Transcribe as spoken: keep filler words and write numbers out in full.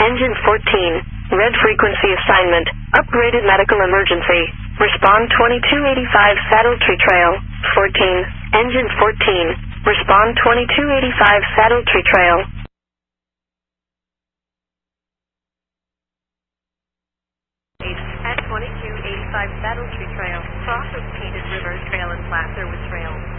Engine fourteen. Red frequency assignment. Upgraded medical emergency. Respond twenty-two eighty-five Saddle Tree Trail. fourteen. Engine fourteen. Respond twenty-two eighty-five Saddle Tree Trail. At twenty-two eighty-five Saddle Tree Trail, cross of Painted River Trail and Placer with Trail.